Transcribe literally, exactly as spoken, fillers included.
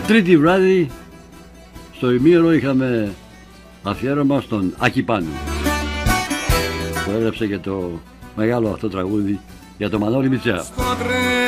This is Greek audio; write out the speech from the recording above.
Τρίτη βράδυ στο ημίωρο είχαμε αφιέρωμα στον Άκη Πάνου, που έγραψε και το μεγάλο αυτό τραγούδι για το Μανώλη Μητσέα.